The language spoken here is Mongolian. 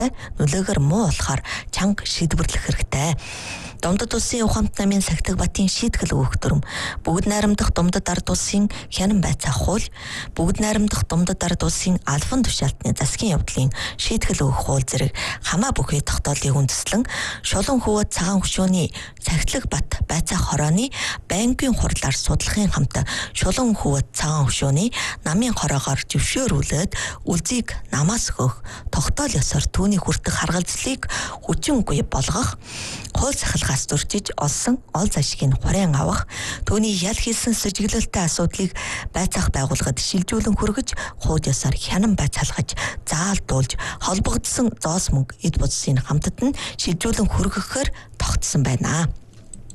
нөлөөгөр муу болохоор чанга шийдвэрлэх хэрэгтэй. Думдад улсын ухамт намын Сахдаг Батын шийтгэл өгөх дүрм, бүгд найрамдах Думдад ард улсын хянан байцаах хууль, бүгд найрамдах Думдад ард улсын албан тушаалтны засгийн явдлын шийтгэл өгөх хууль зэрэг хамаа бүхий тогтоолыг үндэслэн Шулуун хөвөө цагаан хөшөөний Сахдаг Бат байцаах хорооны байнгын хурлаар судлахын хамт Шулуун хөвөө цагаан хөшөөний намын хороогоор зөвшөөрүүлээд үлзийг намаас өгөх тогтоол ёсоор түүний хүртэх харгалзлыг хүчингүй болгох, хууль сахалгаас зөрчиж олсон ол зашгийг хураан авах, түүний ял хийсэн сэжиглэлтэй асуудлыг байцаах байгууллагад шилжүүлэн хүргэж, хууль ёсоор хянан байцаалгаж, заалдуулж, холбогдсон зоос мөнгө эд будсыг хамтад нь шилжүүлэн хүргэхээр тогтсон байна.